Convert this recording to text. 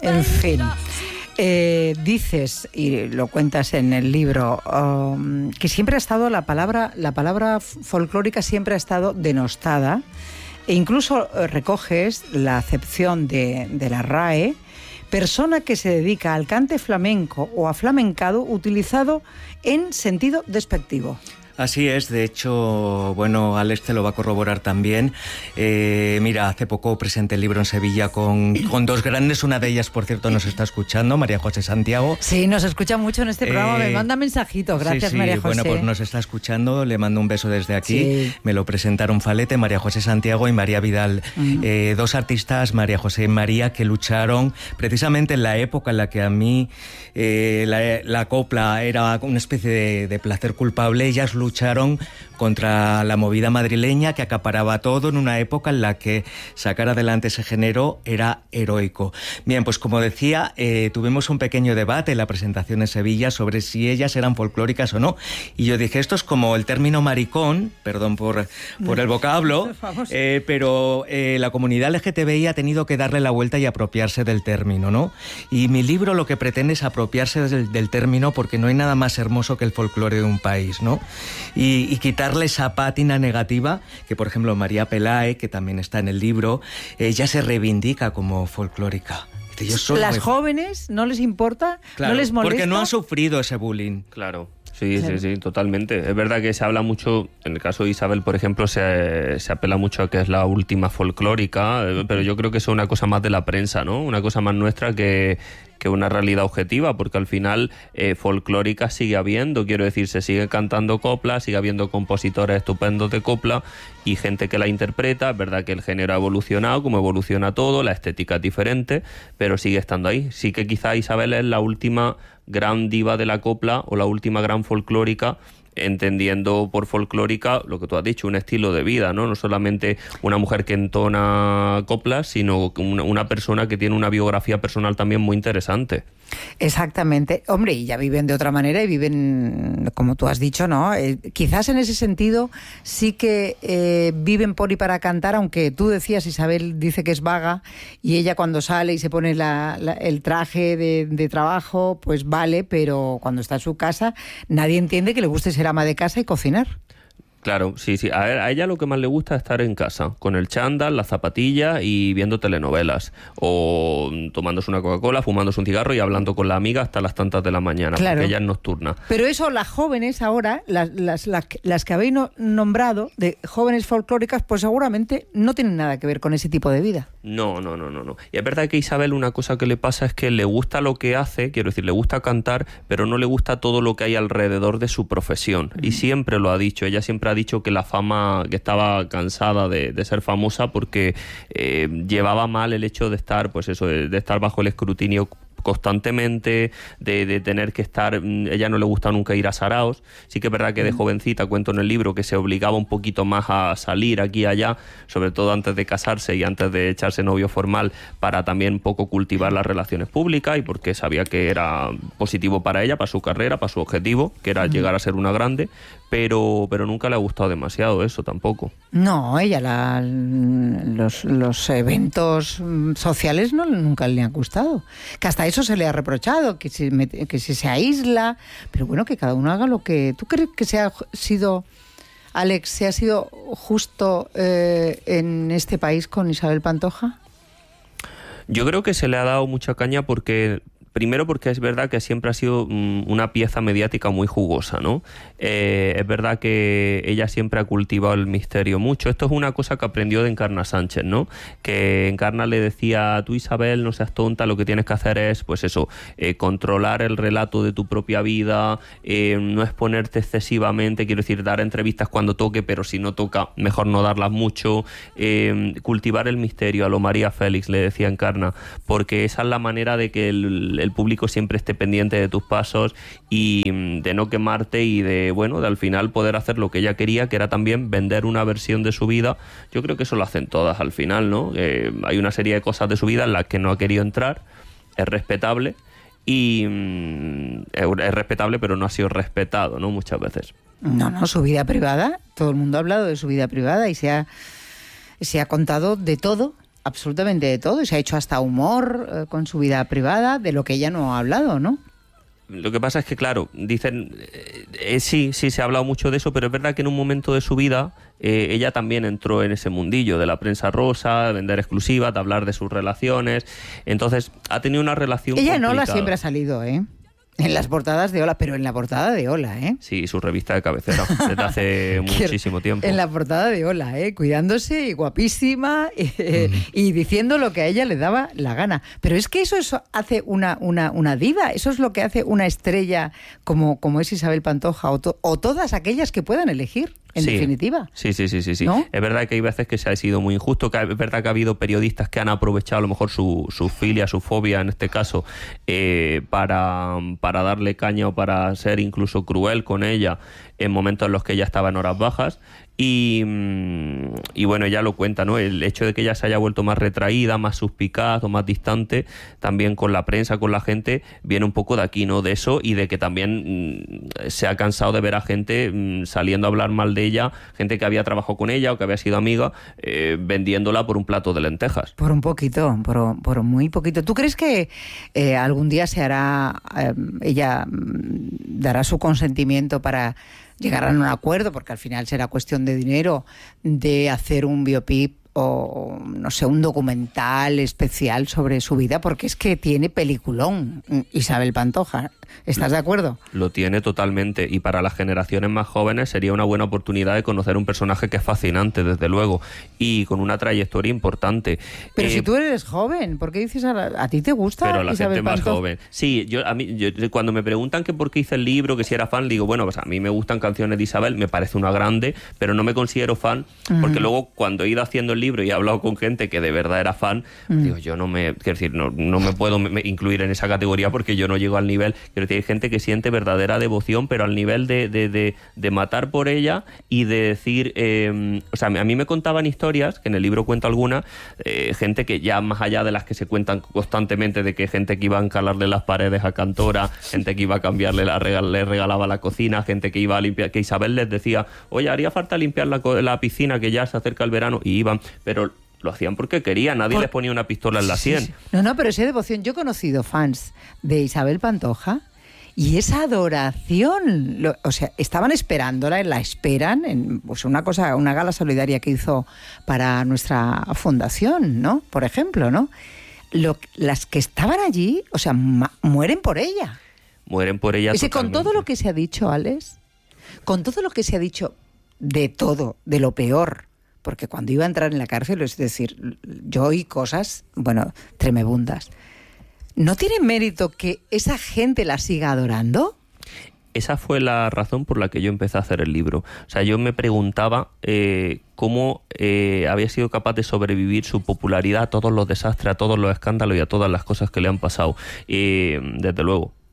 En fin. Dices, y lo cuentas en el libro, que siempre ha estado la palabra folclórica siempre ha estado denostada, e incluso recoges la acepción de la RAE, persona que se dedica al cante flamenco o a flamencado utilizado en sentido despectivo. Así es, de hecho, bueno, Alex te lo va a corroborar también. Mira, hace poco presenté el libro en Sevilla con dos grandes, una de ellas, por cierto, nos está escuchando, María José Santiago. Sí, nos escucha mucho en este programa, me manda mensajitos, gracias sí, María José. Bueno, pues nos está escuchando, le mando un beso desde aquí. Sí. Me lo presentaron Falete, María José Santiago y María Vidal, dos artistas, María José y María, que lucharon precisamente en la época en la que a mí la copla era una especie de placer culpable. Ellas lucharon contra la movida madrileña que acaparaba todo en una época en la que sacar adelante ese género era heroico. Bien, pues como decía, tuvimos un pequeño debate en la presentación en Sevilla sobre si ellas eran folclóricas o no. Y yo dije, esto es como el término maricón, perdón por el vocablo, pero la comunidad LGTBI ha tenido que darle la vuelta y apropiarse del término, ¿no? Y mi libro lo que pretende es apropiarse del término, porque no hay nada más hermoso que el folclore de un país, ¿no? Y quitarle esa pátina negativa que, por ejemplo, María Pelae, que también está en el libro, ella se reivindica como folclórica. ¿Las jóvenes no les importa? Claro, ¿no les molesta? Porque no han sufrido ese bullying. Claro. Sí, claro. Sí, totalmente. Es verdad que se habla mucho, en el caso de Isabel, por ejemplo, se apela mucho a que es la última folclórica, pero yo creo que eso es una cosa más de la prensa, ¿no? Una cosa más nuestra que una realidad objetiva, porque al final folclórica sigue habiendo, quiero decir, se sigue cantando copla, sigue habiendo compositores estupendos de copla y gente que la interpreta. Es verdad que el género ha evolucionado, como evoluciona todo, la estética es diferente, pero sigue estando ahí. Sí que quizá Isabel es la última gran diva de la copla o la última gran folclórica, entendiendo por folclórica lo que tú has dicho, un estilo de vida, ¿no? No solamente una mujer que entona coplas, sino una persona que tiene una biografía personal también muy interesante. Exactamente. Hombre, y ya viven de otra manera y viven, como tú has dicho, ¿no? Quizás en ese sentido sí que viven por y para cantar, aunque tú decías, Isabel dice que es vaga y ella cuando sale y se pone el traje de trabajo, pues vale, pero cuando está en su casa nadie entiende que le guste ser ama de casa y cocinar. Claro, sí. A ella lo que más le gusta es estar en casa, con el chándal, la zapatilla y viendo telenovelas. O tomándose una Coca-Cola, fumándose un cigarro y hablando con la amiga hasta las tantas de la mañana, claro. Porque ella es nocturna. Pero eso las jóvenes ahora, las que habéis nombrado, de jóvenes folclóricas, pues seguramente no tienen nada que ver con ese tipo de vida. No. Y es verdad que a Isabel una cosa que le pasa es que le gusta lo que hace, quiero decir, le gusta cantar, pero no le gusta todo lo que hay alrededor de su profesión. Y siempre lo ha dicho, ella siempre ha dicho que la fama, que estaba cansada de ser famosa porque llevaba mal el hecho de estar, pues eso, de estar bajo el escrutinio constantemente, de tener que estar, ella no le gusta nunca ir a saraos. Sí que es verdad que de jovencita, cuento en el libro, que se obligaba un poquito más a salir aquí y allá, sobre todo antes de casarse y antes de echarse novio formal, para también un poco cultivar las relaciones públicas y porque sabía que era positivo para ella, para su carrera, para su objetivo, que era llegar a ser una grande, pero nunca le ha gustado demasiado eso tampoco. No, ella los eventos sociales nunca le han gustado, que hasta eso se le ha reprochado, que si se aísla, pero bueno, que cada uno haga lo que... ¿Tú crees que Alex, se ha sido justo en este país con Isabel Pantoja? Yo creo que se le ha dado mucha caña primero porque es verdad que siempre ha sido una pieza mediática muy jugosa, ¿no? Es verdad que ella siempre ha cultivado el misterio mucho. Esto es una cosa que aprendió de Encarna Sánchez, ¿no? Que Encarna le decía, tú Isabel, no seas tonta, lo que tienes que hacer es, pues eso, controlar el relato de tu propia vida, no exponerte excesivamente, quiero decir, dar entrevistas cuando toque, pero si no toca, mejor no darlas mucho, cultivar el misterio, a lo María Félix, le decía Encarna, porque esa es la manera de que el público siempre esté pendiente de tus pasos y de no quemarte y de al final poder hacer lo que ella quería, que era también vender una versión de su vida. Yo creo que eso lo hacen todas al final, ¿no? Hay una serie de cosas de su vida en las que no ha querido entrar, es respetable y es respetable, pero no ha sido respetado, ¿no? Muchas veces. No, su vida privada, todo el mundo ha hablado de su vida privada y se ha contado de todo. absolutamente de todo y se ha hecho hasta humor con su vida privada, de lo que ella no ha hablado, ¿no? Lo que pasa es que, claro, dicen, sí, se ha hablado mucho de eso, pero es verdad que en un momento de su vida ella también entró en ese mundillo de la prensa rosa, de vender exclusivas, de hablar de sus relaciones. Entonces, ha tenido una relación Ella complicada. en Hola siempre ha salido, ¿eh? En las portadas de Hola, pero en la portada de Hola, ¿eh? Sí, su revista de cabecera, desde hace muchísimo tiempo. En la portada de Hola, ¿eh? Cuidándose y guapísima y diciendo lo que a ella le daba la gana. Pero es que eso hace una diva, eso es lo que hace una estrella como es Isabel Pantoja o todas aquellas que puedan elegir. En definitiva. Sí. ¿No? Es verdad que hay veces que se ha sido muy injusto, que es verdad que ha habido periodistas que han aprovechado a lo mejor su filia, su fobia en este caso, para darle caña o para ser incluso cruel con ella en momentos en los que ella estaba en horas bajas. Y bueno, ella lo cuenta, ¿no? El hecho de que ella se haya vuelto más retraída, más suspicaz o más distante, también con la prensa, con la gente, viene un poco de aquí, ¿no? De eso, y de que también se ha cansado de ver a gente saliendo a hablar mal de ella, gente que había trabajado con ella o que había sido amiga, vendiéndola por un plato de lentejas. Por un poquito, por muy poquito. ¿Tú crees que algún día se hará, ella dará su consentimiento para llegar a un acuerdo, porque al final será cuestión de dinero, de hacer un biopic o, no sé, un documental especial sobre su vida? Porque es que tiene peliculón Isabel Pantoja. ¿Estás de acuerdo? Lo tiene totalmente, y para las generaciones más jóvenes sería una buena oportunidad de conocer un personaje que es fascinante, desde luego, y con una trayectoria importante. Pero si tú eres joven, ¿por qué dices a ti te gusta pero la Isabel gente más Pantoja? joven? Sí, yo cuando me preguntan que por qué hice el libro, que si era fan, digo, bueno, pues a mí me gustan canciones de Isabel, me parece una grande, pero no me considero fan, porque luego cuando he ido haciendo el libro y he hablado con gente que de verdad era fan, digo, yo no me puedo incluir en esa categoría porque yo no llego al nivel. Quiero decir, hay gente que siente verdadera devoción, pero al nivel de matar por ella y de decir, o sea, a mí me contaban historias, que en el libro cuento algunas, gente que ya más allá de las que se cuentan constantemente, de que gente que iba a encalarle las paredes a Cantora, gente que iba a cambiarle, le regalaba la cocina, gente que iba a limpiar, que Isabel les decía, oye, haría falta limpiar la piscina, que ya se acerca el verano, y iban, pero lo hacían porque querían, nadie les ponía una pistola en la sien. Sí. No, pero esa devoción, yo he conocido fans de Isabel Pantoja y esa adoración, o sea, estaban esperándola, la esperan en pues una gala solidaria que hizo para nuestra fundación, ¿no? Por ejemplo, ¿no? Las que estaban allí, o sea, mueren por ella. Mueren por ella totalmente. Con todo lo que se ha dicho, Alex, con todo lo que se ha dicho de todo, de lo peor, porque cuando iba a entrar en la cárcel, es decir, yo oí cosas, bueno, tremebundas. ¿No tiene mérito que esa gente la siga adorando? Esa fue la razón por la que yo empecé a hacer el libro. O sea, yo me preguntaba cómo había sido capaz de sobrevivir su popularidad a todos los desastres, a todos los escándalos y a todas las cosas que le han pasado. Desde luego,